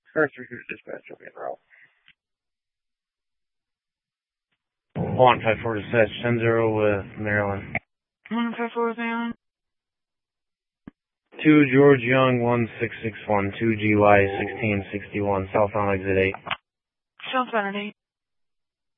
First recruit dispatch will be in route. 154 dispatch 10-0 with Maryland. 154 with Maryland. 2 George Young 1661 2 GY 1661 southbound exit 8. Southbound at 8.